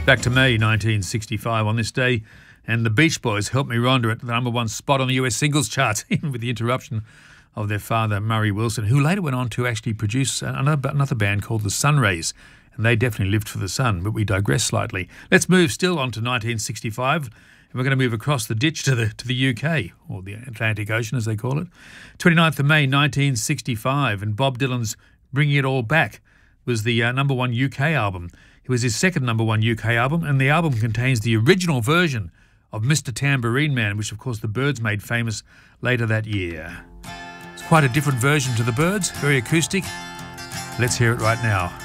Back to May 1965 on this day, and the Beach Boys helped me Rhonda at the number one spot on the US singles charts, even with the interruption of their father, Murray Wilson, who later went on to actually produce another band called the Sunrays, and they definitely lived for the sun, but we digress slightly. Let's move still on to 1965, and we're going to move across the ditch to the UK, or the Atlantic Ocean as they call it. 29th of May 1965, and Bob Dylan's Bringing It All Back was the number one UK album. It was his second number one UK album, and the album contains the original version of Mr. Tambourine Man, which of course the Byrds made famous later that year. It's quite a different version to the Byrds, very acoustic. Let's hear it right now.